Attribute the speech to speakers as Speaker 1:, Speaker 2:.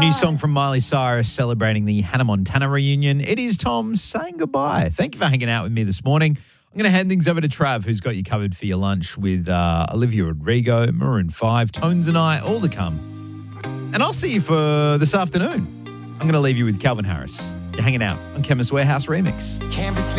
Speaker 1: New song from Miley Cyrus celebrating the Hannah Montana reunion. It is Tom saying goodbye. Thank you for hanging out with me this morning. I'm going to hand things over to Trav, who's got you covered for your lunch with Olivia Rodrigo, Maroon 5, Tones and I, all to come. And I'll see you for this afternoon. I'm going to leave you with Calvin Harris. You're hanging out on Chemist Warehouse Remix.
Speaker 2: Can't be sleeping.